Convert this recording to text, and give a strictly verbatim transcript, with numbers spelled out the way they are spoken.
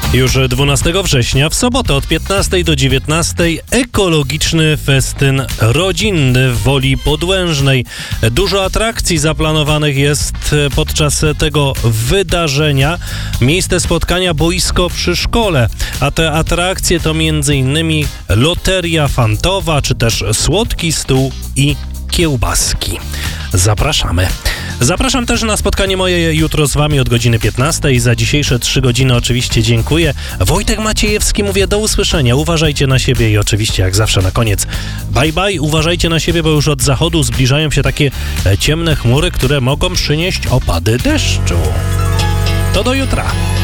Już dwunastego września w sobotę od piętnastej do dziewiętnastej ekologiczny festyn rodzinny w Woli Podłężnej. Dużo atrakcji zaplanowanych jest podczas tego wydarzenia. Miejsce spotkania boisko przy szkole, a te atrakcje to między innymi loteria fantowa, czy też słodki stół i kiełbaski. Zapraszamy. Zapraszam też na spotkanie moje jutro z wami od godziny piętnastej. Za dzisiejsze trzy godziny oczywiście dziękuję. Wojtek Maciejewski, mówię do usłyszenia. Uważajcie na siebie i oczywiście jak zawsze na koniec bye bye. Uważajcie na siebie, bo już od zachodu zbliżają się takie ciemne chmury, które mogą przynieść opady deszczu. To do jutra.